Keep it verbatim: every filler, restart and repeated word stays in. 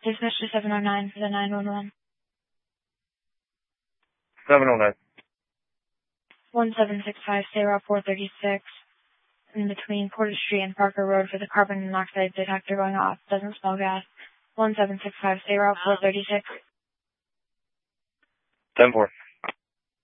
Dispatch to seven oh nine for the nine one one. seven oh nine. one seven six five, stay route four thirty-six. In between Porter Street and Parker Road for the carbon monoxide detector going off. Doesn't smell gas. one seven six five, stay route four thirty-six. ten four.